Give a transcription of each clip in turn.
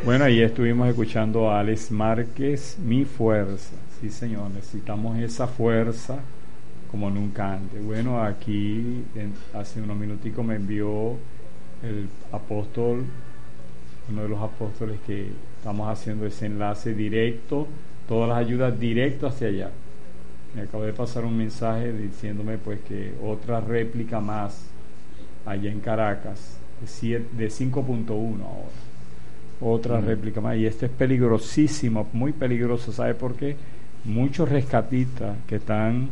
Bueno, ahí estuvimos escuchando a Alex Márquez, Mi Fuerza. Sí, señor, necesitamos esa fuerza como nunca antes. Bueno, aquí hace unos minuticos me envió el apóstol, uno de los apóstoles, que estamos haciendo ese enlace directo, todas las ayudas directas hacia allá. Me acabo de pasar un mensaje diciéndome pues que otra réplica más allá en Caracas, de 5.1 ahora. Otra réplica más. Y esto es peligrosísimo, muy peligroso. ¿Sabe por qué? Muchos rescatistas que están,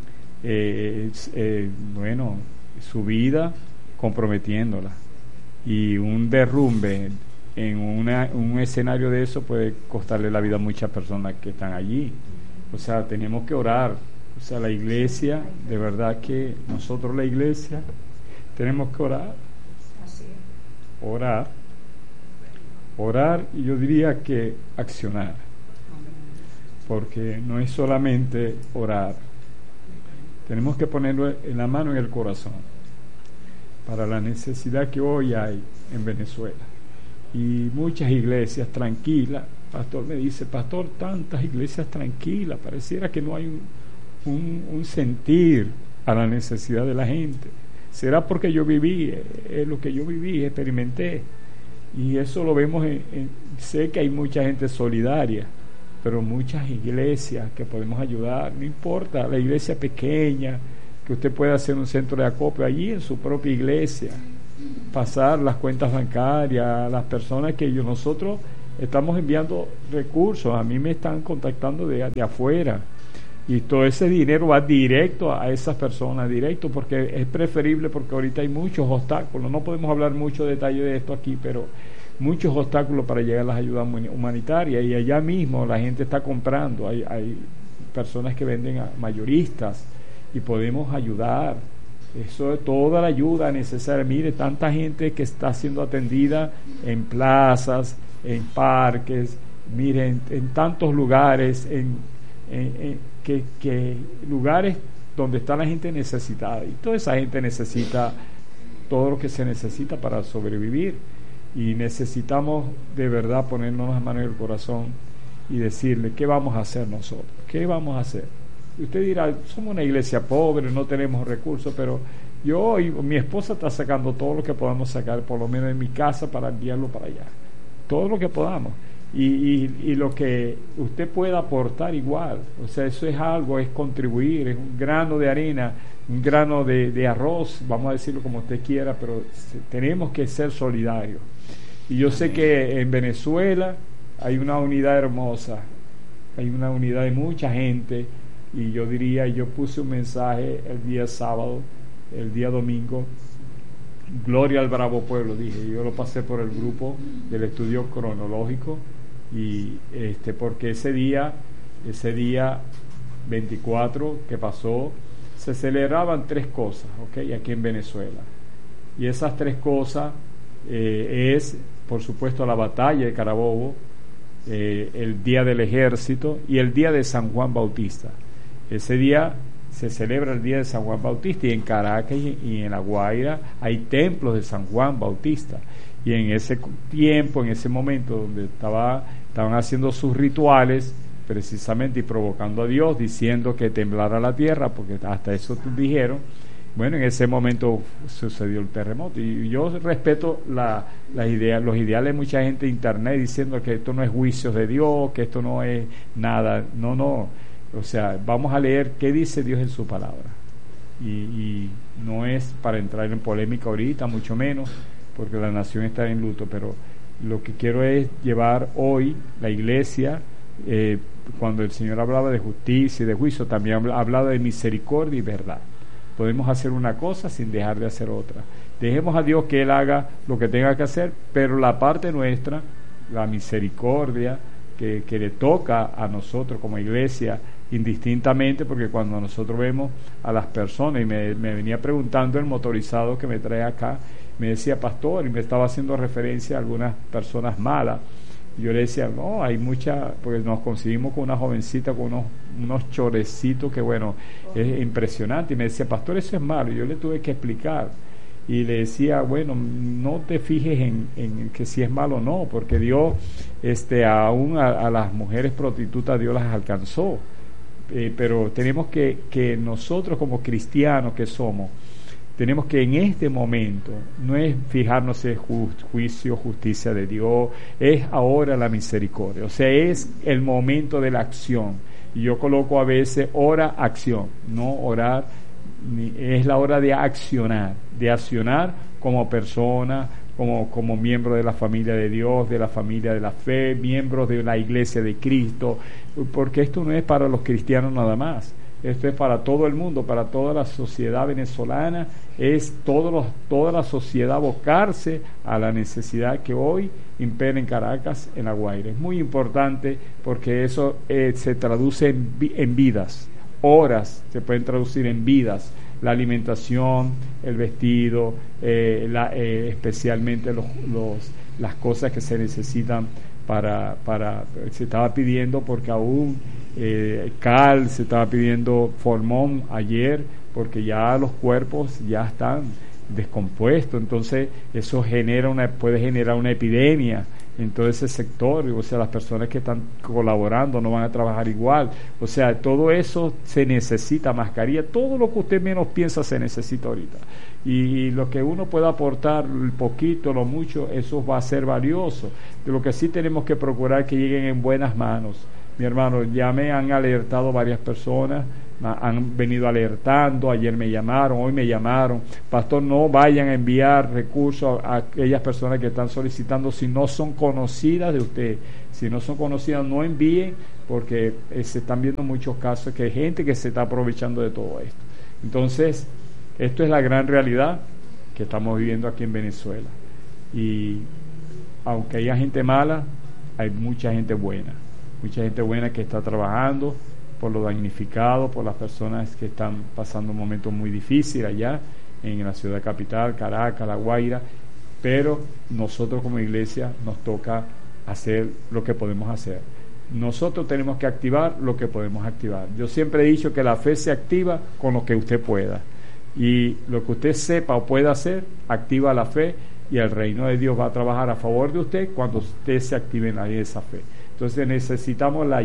bueno, su vida comprometiéndola. Y un derrumbe en un escenario de eso puede costarle la vida a muchas personas que están allí. O sea, tenemos que orar. O sea, la iglesia, de verdad que nosotros, la iglesia, tenemos que orar. Orar, y yo diría que accionar, porque no es solamente orar, tenemos que ponerlo en la mano en el corazón para la necesidad que hoy hay en Venezuela. Y muchas iglesias tranquilas, pastor me dice, pastor, tantas iglesias tranquilas, pareciera que no hay un sentir a la necesidad de la gente. ¿Será porque yo viví, es lo que yo viví, experimenté? Y eso lo vemos sé que hay mucha gente solidaria, pero muchas iglesias que podemos ayudar, no importa, la iglesia pequeña, que usted pueda hacer un centro de acopio allí en su propia iglesia, pasar las cuentas bancarias a las personas que nosotros estamos enviando recursos. A mí me están contactando de afuera, y todo ese dinero va directo a esas personas, directo, porque es preferible, porque ahorita hay muchos obstáculos. No podemos hablar mucho detalle de esto aquí, pero muchos obstáculos para llegar a las ayudas humanitarias, y allá mismo la gente está comprando, hay personas que venden a mayoristas y podemos ayudar. Eso es toda la ayuda necesaria. Mire, tanta gente que está siendo atendida en plazas, en parques, miren, en tantos lugares, que lugares donde está la gente necesitada, y toda esa gente necesita todo lo que se necesita para sobrevivir, y necesitamos de verdad ponernos las manos en el corazón y decirle, ¿qué vamos a hacer nosotros? ¿Qué vamos a hacer? Y usted dirá, somos una iglesia pobre, no tenemos recursos, pero yo y mi esposa está sacando todo lo que podamos sacar, por lo menos en mi casa, para enviarlo para allá, todo lo que podamos. Y lo que usted pueda aportar igual, o sea, eso es algo, es contribuir, es un grano de arena, un grano de arroz, vamos a decirlo como usted quiera, pero tenemos que ser solidarios. Y yo sé que en Venezuela hay una unidad hermosa, hay una unidad de mucha gente, y yo diría, yo puse un mensaje el día sábado, el día domingo, Gloria al Bravo Pueblo, dije, yo lo pasé por el grupo del estudio cronológico, y porque ese día 24 que pasó, se celebraban 3 cosas, ¿okay? Aquí en Venezuela, y esas 3 cosas es, por supuesto, la batalla de Carabobo, el Día del Ejército y el Día de San Juan Bautista. Ese día se celebra el Día de San Juan Bautista, y en Caracas y en La Guaira hay templos de San Juan Bautista, y en ese tiempo, en ese momento donde estaban haciendo sus rituales precisamente, y provocando a Dios, diciendo que temblara la tierra, porque hasta eso dijeron. Bueno, en ese momento sucedió el terremoto, y yo respeto las ideas, los ideales de mucha gente de internet diciendo que esto no es juicios de Dios, que esto no es nada. No, o sea, vamos a leer qué dice Dios en su palabra, y no es para entrar en polémica ahorita, mucho menos, porque la nación está en luto, pero lo que quiero es llevar hoy la iglesia, cuando el Señor hablaba de justicia y de juicio, también hablaba de misericordia y verdad. Podemos hacer una cosa sin dejar de hacer otra. Dejemos a Dios que Él haga lo que tenga que hacer, pero la parte nuestra, la misericordia que le toca a nosotros como iglesia, indistintamente, porque cuando nosotros vemos a las personas, y me venía preguntando el motorizado que me trae acá, me decía, pastor, y me estaba haciendo referencia a algunas personas malas. Y yo le decía, no, hay mucha, porque nos conseguimos con una jovencita con unos chorecitos que, bueno, es impresionante. Y me decía, pastor, eso es malo. Y yo le tuve que explicar. y le decía, bueno, no te fijes en que si es malo o no, porque Dios, aún a las mujeres prostitutas Dios las alcanzó. Pero tenemos que nosotros como cristianos que somos, tenemos que en este momento, no es fijarnos en juicio, justicia de Dios, es ahora la misericordia, o sea, es el momento de la acción. Y yo coloco a veces hora, acción, no orar, es la hora de accionar como persona, como miembro de la familia de Dios, de la familia de la fe, miembros de la iglesia de Cristo, porque esto no es para los cristianos nada más, esto es para todo el mundo, para toda la sociedad venezolana, es toda la sociedad abocarse a la necesidad que hoy impera en Caracas, en La Guaira. Es muy importante porque eso se traduce en vidas, horas se pueden traducir en vidas, la alimentación, el vestido, especialmente las cosas que se necesitan para se estaba pidiendo, porque aún cal, se estaba pidiendo formón ayer, porque ya los cuerpos ya están descompuestos, entonces eso puede generar una epidemia en todo ese sector, o sea, las personas que están colaborando no van a trabajar igual, o sea, todo eso se necesita, mascarilla, todo lo que usted menos piensa se necesita ahorita, y lo que uno pueda aportar, el poquito, lo mucho, eso va a ser valioso. De lo que sí tenemos que procurar que lleguen en buenas manos. Mi hermano, ya me han alertado varias personas, han venido alertando, ayer me llamaron, hoy me llamaron, pastor, no vayan a enviar recursos a aquellas personas que están solicitando si no son conocidas de usted, si no son conocidas no envíen, porque se están viendo muchos casos que hay gente que se está aprovechando de todo esto. Entonces, esto es la gran realidad que estamos viviendo aquí en Venezuela, y aunque haya gente mala, hay mucha gente buena que está trabajando por los damnificados, por las personas que están pasando un momento muy difícil allá en la ciudad capital, Caracas, La Guaira, pero nosotros como iglesia nos toca hacer lo que podemos hacer. Nosotros tenemos que activar lo que podemos activar. Yo siempre he dicho que la fe se activa con lo que usted pueda, y lo que usted sepa o pueda hacer, activa la fe, y el reino de Dios va a trabajar a favor de usted cuando usted se active en esa fe. Entonces necesitamos la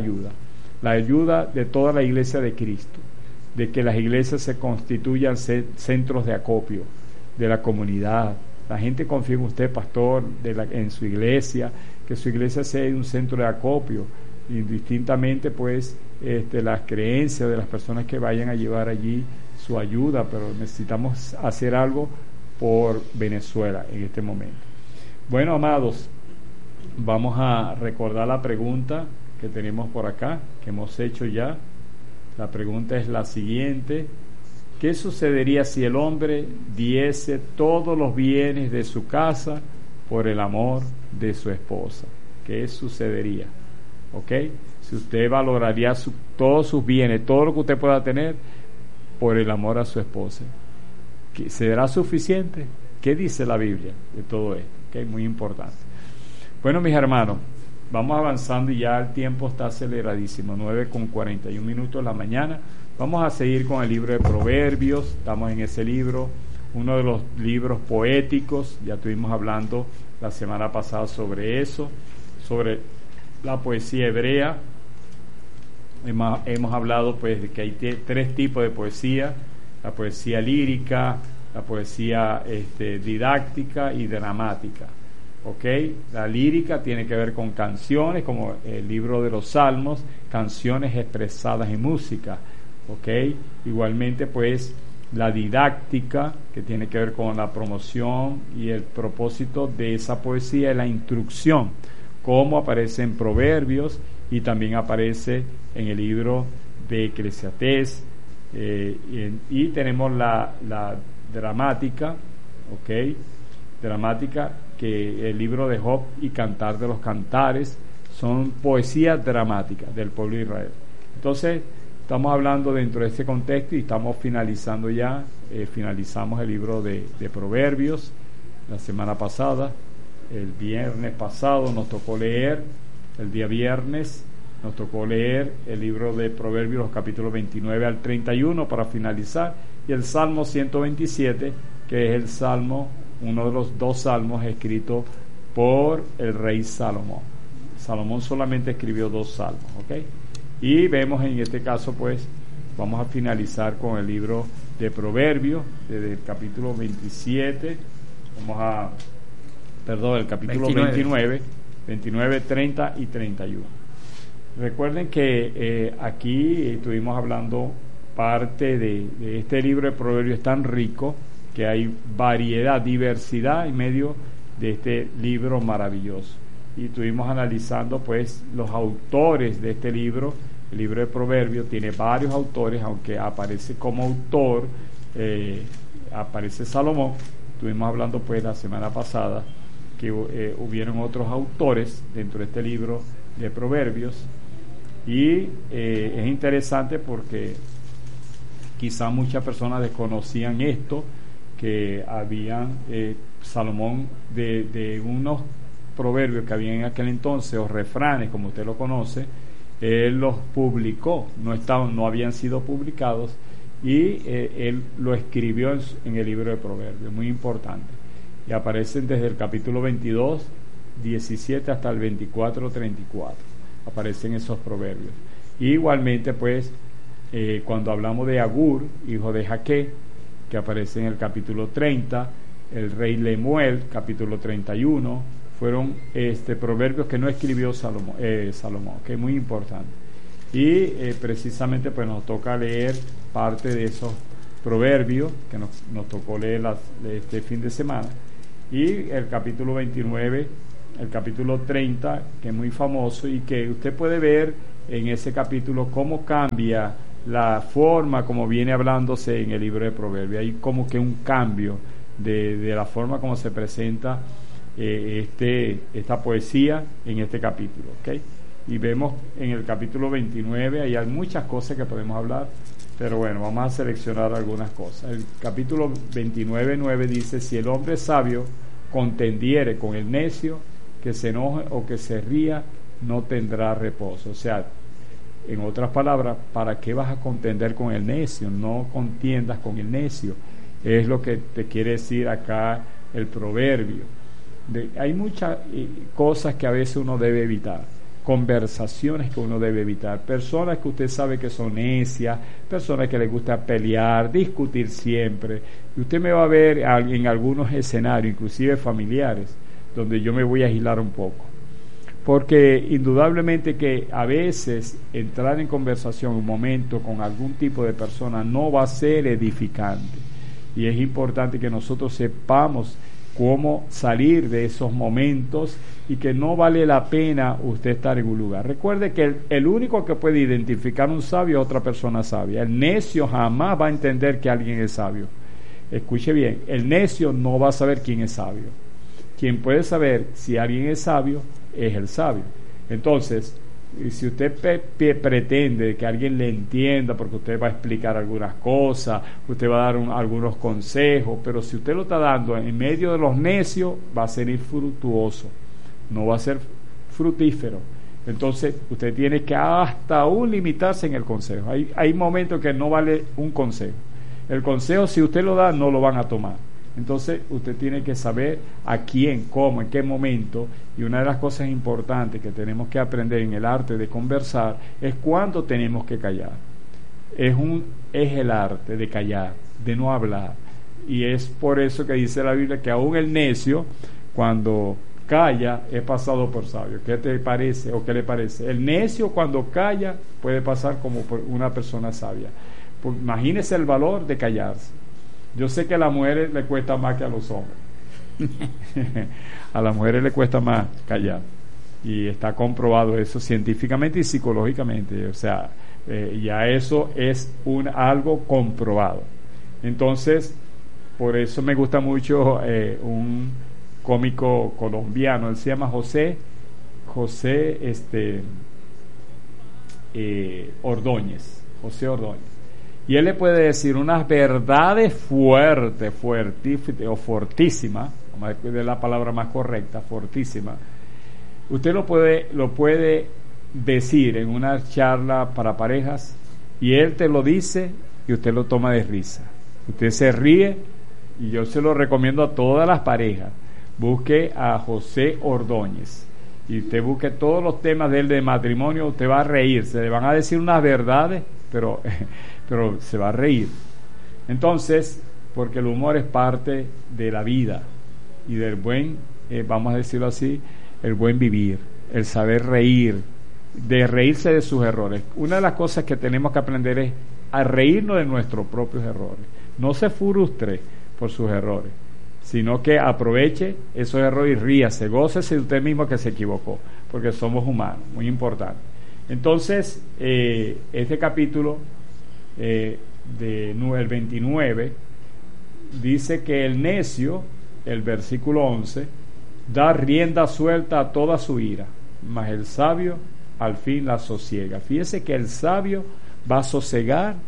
ayuda de toda la iglesia de Cristo, de que las iglesias se constituyan centros de acopio de la comunidad. La gente confía en usted, pastor, en su iglesia, que su iglesia sea un centro de acopio, indistintamente pues las creencias de las personas que vayan a llevar allí su ayuda, pero necesitamos hacer algo por Venezuela en este momento. Bueno, amados, vamos a recordar la pregunta que tenemos por acá, que hemos hecho ya. La pregunta es la siguiente: ¿qué sucedería si el hombre diese todos los bienes de su casa por el amor de su esposa? ¿Qué sucedería? ¿Ok? Si usted valoraría todos sus bienes, todo lo que usted pueda tener, por el amor a su esposa, ¿será suficiente? ¿Qué dice la Biblia de todo esto? Que es muy importante. Bueno, mis hermanos, vamos avanzando y ya el tiempo está aceleradísimo, 9:41 de la mañana. Vamos a seguir con el libro de Proverbios. Estamos en ese libro, uno de los libros poéticos. Ya estuvimos hablando la semana pasada sobre eso, sobre la poesía hebrea. Hemos hablado pues de que hay tres tipos de poesía: la poesía lírica, la poesía didáctica y dramática. ¿Okay? La lírica tiene que ver con canciones, como el libro de los Salmos, canciones expresadas en música. ¿Okay? Igualmente pues la didáctica, que tiene que ver con la promoción, y el propósito de esa poesía es la instrucción, como aparece en Proverbios y también aparece en el libro de Eclesiastés. Y tenemos la dramática, ¿ok? Dramática, que el libro de Job y Cantar de los Cantares son poesías dramáticas del pueblo de Israel. Entonces, estamos hablando dentro de este contexto y estamos finalizando ya, finalizamos el libro de Proverbios la semana pasada. El viernes pasado nos tocó leer, el día viernes nos tocó leer el libro de Proverbios, los capítulos 29 al 31 para finalizar, y el Salmo 127 que es el salmo, uno de los 2 salmos escritos por el rey Salomón. Salomón solamente escribió 2 salmos, ¿ok? Y vemos en este caso, pues, vamos a finalizar con el libro de Proverbios, desde el capítulo 27, el capítulo 29, 30 y 31. Recuerden que aquí estuvimos hablando parte de este libro de Proverbios tan rico, que hay variedad, diversidad en medio de este libro maravilloso. Y estuvimos analizando pues los autores de este libro. El libro de Proverbios tiene varios autores, aunque aparece como autor, aparece Salomón. Estuvimos hablando pues la semana pasada que hubieron otros autores dentro de este libro de Proverbios, y es interesante porque quizá muchas personas desconocían esto, que habían Salomón de unos proverbios que había en aquel entonces, o refranes como usted lo conoce, él los publicó, no habían sido publicados, y él lo escribió en el libro de Proverbios, muy importante, y aparecen desde el capítulo 22, 17 hasta el 24, 34, aparecen esos proverbios. Y igualmente pues cuando hablamos de Agur, hijo de Jaque, que aparece en el capítulo 30, el rey Lemuel, capítulo 31, fueron proverbios que no escribió Salomón, que es muy importante. Y precisamente pues nos toca leer parte de esos proverbios que nos tocó leer este fin de semana, y el capítulo 29, el capítulo 30, que es muy famoso, y que usted puede ver en ese capítulo cómo cambia la forma como viene hablándose en el libro de Proverbios. Hay como que un cambio de la forma como se presenta esta poesía en este capítulo, ¿okay? Y vemos en el capítulo 29, ahí hay muchas cosas que podemos hablar, pero bueno, vamos a seleccionar algunas cosas. El capítulo 29, 9 dice: si el hombre sabio contendiere con el necio, que se enoje o que se ría, no tendrá reposo. O sea, en otras palabras, ¿para qué vas a contender con el necio? No contiendas con el necio. Es lo que te quiere decir acá el proverbio. Hay muchas cosas que a veces uno debe evitar, conversaciones que uno debe evitar, personas que usted sabe que son necias, personas que les gusta pelear, discutir siempre. Y usted me va a ver en algunos escenarios, inclusive familiares, donde yo me voy a aislar un poco, porque indudablemente que a veces entrar en conversación un momento con algún tipo de persona no va a ser edificante, y es importante que nosotros sepamos cómo salir de esos momentos, y que no vale la pena usted estar en un lugar. Recuerde que el único que puede identificar un sabio es otra persona sabia. El necio jamás va a entender que alguien es sabio. Escuche bien, el necio no va a saber quién es sabio. Quien puede saber si alguien es sabio es el sabio. Entonces, si usted pretende que alguien le entienda, porque usted va a explicar algunas cosas, usted va a dar algunos consejos, pero si usted lo está dando en medio de los necios, va a ser infructuoso, no va a ser fructífero. Entonces usted tiene que hasta aún limitarse en el consejo. Hay momentos que no vale un consejo. El consejo, si usted lo da, no lo van a tomar. Entonces usted tiene que saber a quién, cómo, en qué momento. Y una de las cosas importantes que tenemos que aprender en el arte de conversar es cuándo tenemos que callar. Es el arte de callar, de no hablar. Y es por eso que dice la Biblia que aún el necio, cuando calla, es pasado por sabio. ¿Qué te parece o qué le parece? El necio, cuando calla, puede pasar como por una persona sabia. Pues imagínese el valor de callarse. Yo sé que a las mujeres le cuesta más que a los hombres. A las mujeres le cuesta más callar, y está comprobado eso científicamente y psicológicamente. O sea, ya eso es algo comprobado. Entonces, por eso me gusta mucho un cómico colombiano. Él se llama José Ordóñez. José Ordóñez. Y él le puede decir unas verdades fortísimas, vamos a decir la palabra más correcta, fortísima. Usted lo puede decir en una charla para parejas, y él te lo dice y usted lo toma de risa. Usted se ríe y yo se lo recomiendo a todas las parejas. Busque a José Ordóñez y usted busque todos los temas de él de matrimonio, usted va a reír, se le van a decir unas verdades, pero se va a reír. Entonces, porque el humor es parte de la vida y del buen, vamos a decirlo así, el buen vivir, el saber reír, de reírse de sus errores. Una de las cosas que tenemos que aprender es a reírnos de nuestros propios errores. No se frustre por sus errores, sino que aproveche esos errores y ríase, gócese de usted mismo que se equivocó, porque somos humanos, muy importante. Entonces, este capítulo el 29 dice que el necio, el versículo 11, da rienda suelta a toda su ira, mas el sabio al fin la sosiega. Fíjese que el sabio va a sosegar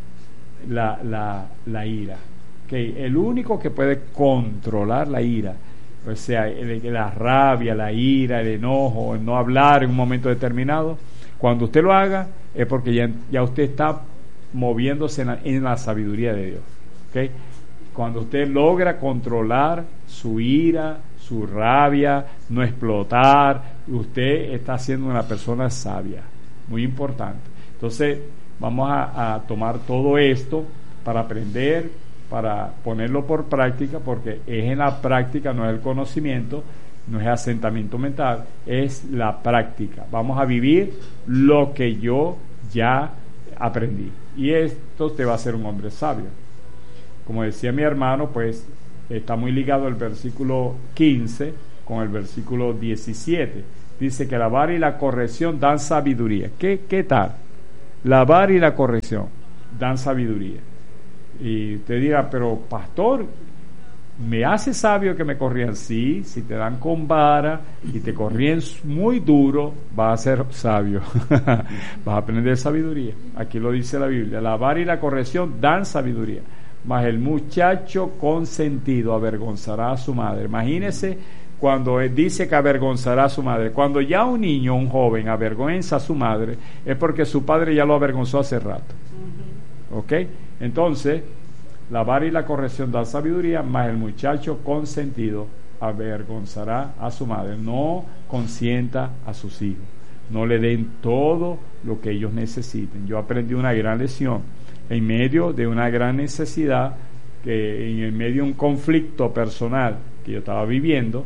la ira. Okay. El único que puede controlar la ira, o sea, la rabia, la ira, el enojo, el no hablar en un momento determinado, cuando usted lo haga es porque ya usted está moviéndose en la sabiduría de Dios. Okay. Cuando usted logra controlar su ira, su rabia, no explotar, usted está siendo una persona sabia, muy importante. Entonces vamos a tomar todo esto para aprender, para ponerlo por práctica, porque es en la práctica, no es el conocimiento, no es asentamiento mental, es la práctica. Vamos a vivir lo que yo ya aprendí, y esto te va a hacer un hombre sabio. Como decía mi hermano, pues está muy ligado el versículo 15 con el versículo 17. Dice que la vara y la corrección dan sabiduría. ¿Qué tal? La vara y la corrección dan sabiduría. Y usted dirá, pero pastor, ¿me hace sabio que me corrían? Sí, si te dan con vara y te corrían muy duro, vas a ser sabio. Vas a aprender sabiduría. Aquí lo dice la Biblia. La vara y la corrección dan sabiduría, mas el muchacho consentido avergonzará a su madre. Imagínese cuando él dice que avergonzará a su madre. Cuando ya un niño, un joven, avergüenza a su madre, es porque su padre ya lo avergonzó hace rato. ¿Ok? Entonces, la vara y la corrección dan sabiduría, mas el muchacho consentido avergonzará a su madre. No consienta a sus hijos. No le den todo lo que ellos necesiten. Yo aprendí una gran lección en medio de una gran necesidad, que en medio de un conflicto personal que yo estaba viviendo,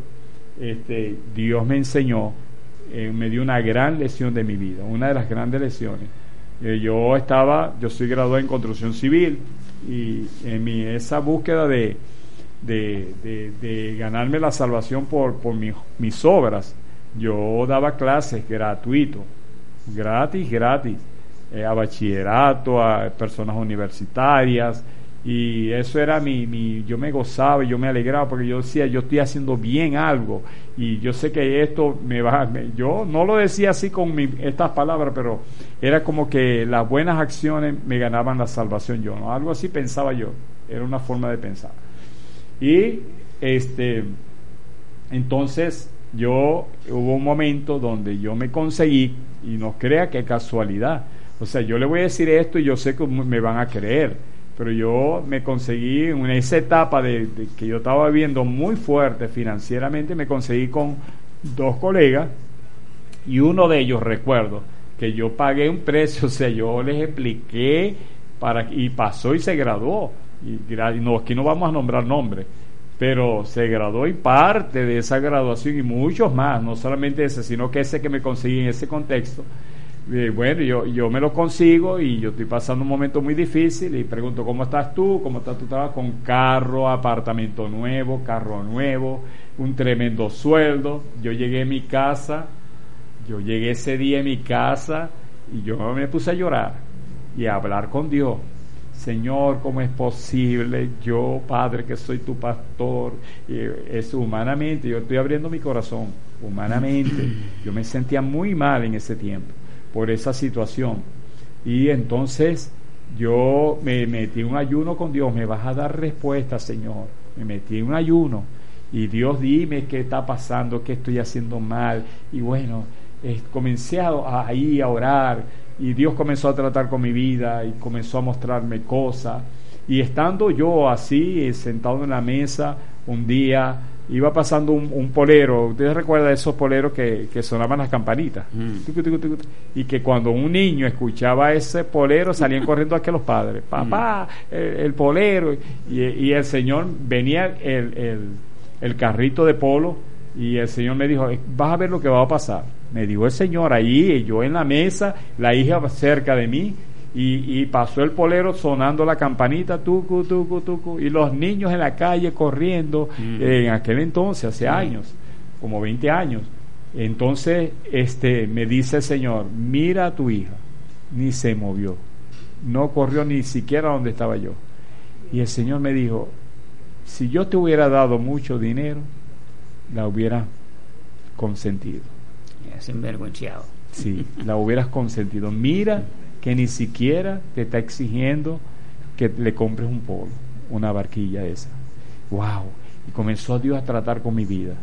Dios me enseñó, me dio una gran lección de mi vida, una de las grandes lecciones. Yo soy graduado en construcción civil, y en esa búsqueda de ganarme la salvación por mis obras, yo daba clases gratis, a bachillerato, a personas universitarias, y eso era yo me gozaba y yo me alegraba, porque yo decía, yo estoy haciendo bien algo, y yo sé que esto yo no lo decía así con estas palabras, pero era como que las buenas acciones me ganaban la salvación, algo así pensaba yo, era una forma de pensar. Y entonces hubo un momento donde yo me conseguí, y no crea que casualidad, o sea, yo le voy a decir esto y yo sé que me van a creer, pero yo me conseguí en esa etapa de que yo estaba viviendo muy fuerte financieramente, me conseguí con 2 colegas, y uno de ellos, recuerdo que yo pagué un precio, o sea, yo les expliqué y pasó y se graduó, aquí no vamos a nombrar nombres, pero se graduó, y parte de esa graduación y muchos más, no solamente ese, sino que ese que me conseguí en ese contexto. Bueno, yo me lo consigo, y yo estoy pasando un momento muy difícil, y pregunto, ¿cómo estás tú? ¿Cómo estás tú? Estabas con carro, apartamento nuevo, carro nuevo, un tremendo sueldo. Yo llegué ese día a mi casa, y yo me puse a llorar y a hablar con Dios. Señor, ¿cómo es posible? Yo, Padre, que soy tu pastor, es humanamente, yo estoy abriendo mi corazón, humanamente, yo me sentía muy mal en ese tiempo por esa situación, y entonces yo me metí en un ayuno con Dios. Me vas a dar respuesta, Señor. Me metí en un ayuno, y Dios, dime qué está pasando, qué estoy haciendo mal. Y bueno, comencé a orar, y Dios comenzó a tratar con mi vida y comenzó a mostrarme cosas, Y estando yo así, sentado en la mesa, un día iba pasando un polero. ¿Ustedes recuerdan esos poleros que sonaban las campanitas? Tucu, tucu, tucu, y que cuando un niño escuchaba ese polero salían corriendo aquí los padres. Papá, el polero. Y el Señor, venía el carrito de polo, y el Señor me dijo, vas a ver lo que va a pasar. Me dijo el Señor ahí, yo en la mesa, la hija cerca de mí, y pasó el polero sonando la campanita, tucu, tucu, tucu, y los niños en la calle corriendo, en aquel entonces, hace años, como 20 años. Entonces me dice el Señor, mira a tu hija, ni se movió, no corrió ni siquiera donde estaba yo. Y el Señor me dijo, si yo te hubiera dado mucho dinero, la hubiera consentido. Sinvergüenciado. Sí, la hubieras consentido. Mira que ni siquiera te está exigiendo que le compres un polo, una barquilla esa. Wow. Y comenzó Dios a tratar con mi vida.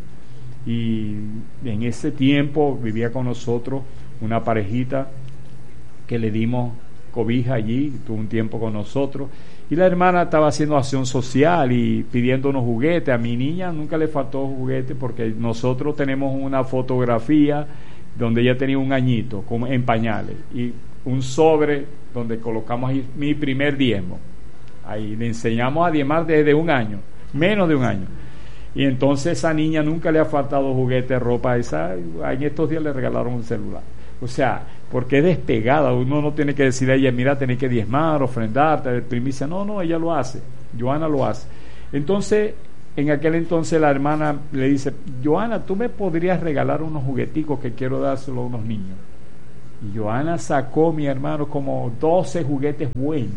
Y en ese tiempo vivía con nosotros una parejita que le dimos cobija allí, tuvo un tiempo con nosotros, y la hermana estaba haciendo acción social y pidiendo unos juguetes. A mi niña nunca le faltó juguete, porque nosotros tenemos una fotografía donde ella tenía un añito como en pañales, y un sobre donde colocamos ahí mi primer diezmo. Ahí le enseñamos a diezmar desde un año, menos de un año. Y entonces esa niña nunca le ha faltado juguete, ropa. En estos días le regalaron un celular. O sea, porque es despegada. Uno no tiene que decirle a ella, mira, tenés que diezmar, ofrendar, tener primicia. No, ella lo hace. Joana lo hace. Entonces, en aquel entonces la hermana le dice, Joana, ¿tú me podrías regalar unos jugueticos que quiero dárselo a unos niños? Y Joana sacó, mi hermano, como 12 juguetes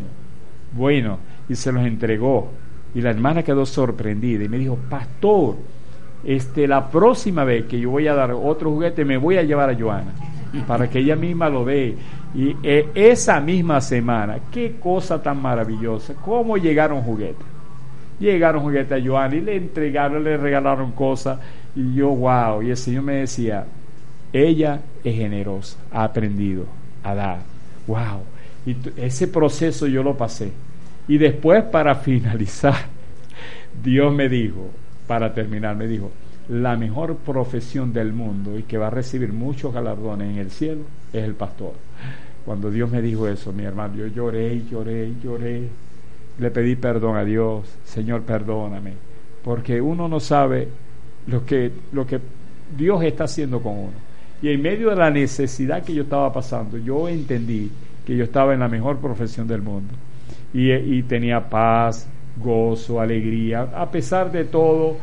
buenos, y se los entregó. Y la hermana quedó sorprendida y me dijo, pastor, la próxima vez que yo voy a dar otro juguete, me voy a llevar a Joana para que ella misma lo dé. Y esa misma semana, qué cosa tan maravillosa, cómo llegaron juguetes a Joana, y le entregaron, le regalaron cosas, y yo, wow. Y el Señor me decía, ella es generosa, ha aprendido a dar. Wow. Y ese proceso yo lo pasé. Y después, para finalizar, Dios me dijo, para terminar, me dijo, la mejor profesión del mundo y que va a recibir muchos galardones en el cielo es el pastor. Cuando Dios me dijo eso, mi hermano, yo lloré. Le pedí perdón a Dios. Señor, perdóname, porque uno no sabe lo que Dios está haciendo con uno. Y en medio de la necesidad que yo estaba pasando, yo entendí que yo estaba en la mejor profesión del mundo. Y tenía paz, gozo, alegría. A pesar de todo,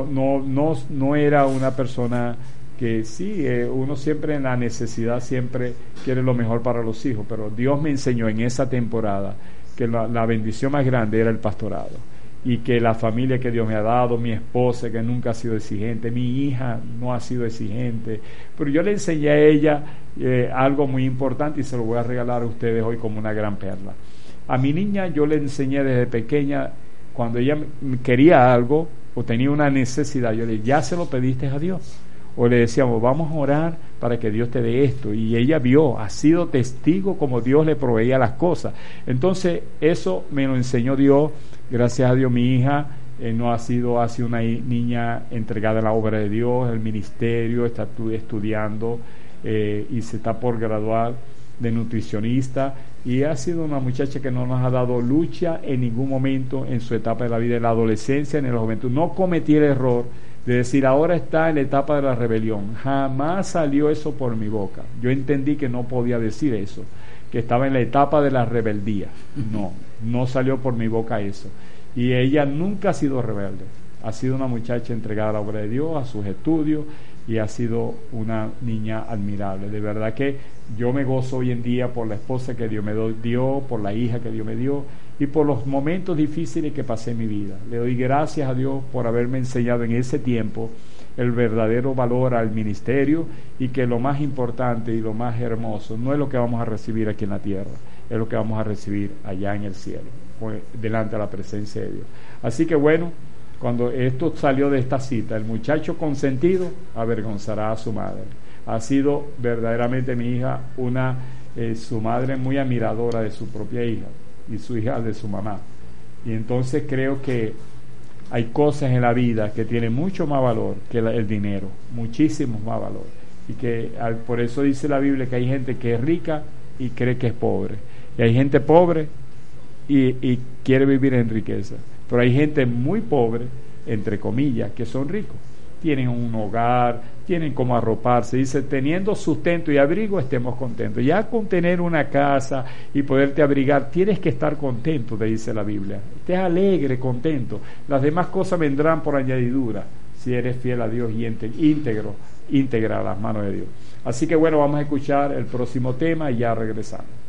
no era una persona que sí, uno siempre en la necesidad siempre quiere lo mejor para los hijos, pero Dios me enseñó en esa temporada que la bendición más grande era el pastorado, y que la familia que Dios me ha dado, mi esposa que nunca ha sido exigente, mi hija no ha sido exigente, pero yo le enseñé a ella algo muy importante, y se lo voy a regalar a ustedes hoy como una gran perla. A mi niña yo le enseñé desde pequeña, cuando ella quería algo o tenía una necesidad, yo le dije, ¿ya se lo pediste a Dios? O le decíamos, vamos a orar para que Dios te dé esto. Y ella vio, ha sido testigo como Dios le proveía las cosas. Entonces, eso me lo enseñó Dios. Gracias a Dios, mi hija ha sido una niña entregada a la obra de Dios, el ministerio, está estudiando y se está por graduar de nutricionista, y ha sido una muchacha que no nos ha dado lucha en ningún momento en su etapa de la vida, en la adolescencia, en la juventud. No cometí el error de decir, ahora está en la etapa de la rebelión. Jamás salió eso por mi boca. Yo entendí que no podía decir eso, que estaba en la etapa de la rebeldía. No salió por mi boca eso. Y ella nunca ha sido rebelde. Ha sido una muchacha entregada a la obra de Dios, a sus estudios, y ha sido una niña admirable. De verdad que yo me gozo hoy en día por la esposa que Dios me dio, por la hija que Dios me dio, y por los momentos difíciles que pasé en mi vida. Le doy gracias a Dios por haberme enseñado en ese tiempo el verdadero valor al ministerio, y que lo más importante y lo más hermoso no es lo que vamos a recibir aquí en la tierra, es lo que vamos a recibir allá en el cielo, delante de la presencia de Dios. Así que bueno, cuando esto salió de esta cita, el muchacho consentido avergonzará a su madre. Ha sido verdaderamente mi hija su madre muy admiradora de su propia hija, y su hija de su mamá. Y entonces creo que hay cosas en la vida que tienen mucho más valor que el dinero, muchísimo más valor. Y que por eso dice la Biblia que hay gente que es rica y cree que es pobre. Y hay gente pobre y quiere vivir en riqueza. Pero hay gente muy pobre, entre comillas, que son ricos. Tienen un hogar, tienen cómo arroparse. Dice, teniendo sustento y abrigo, estemos contentos. Ya con tener una casa y poderte abrigar, tienes que estar contento, te dice la Biblia. Estés alegre, contento. Las demás cosas vendrán por añadidura, si eres fiel a Dios y íntegra a las manos de Dios. Así que bueno, vamos a escuchar el próximo tema y ya regresamos.